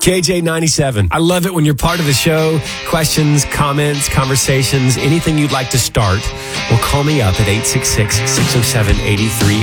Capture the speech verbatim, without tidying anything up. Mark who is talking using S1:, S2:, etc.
S1: K J ninety-seven. I love it when you're part of the show. Questions, comments, conversations, anything you'd like to start. Well, call me up at eight six six, six oh seven, eight three